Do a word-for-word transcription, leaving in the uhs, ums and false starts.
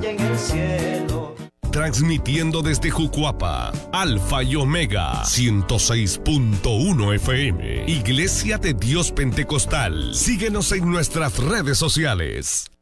en el cielo. Transmitiendo desde Jucuapa, Alfa y Omega, ciento seis punto uno F M, Iglesia de Dios Pentecostal. Síguenos en nuestras redes sociales.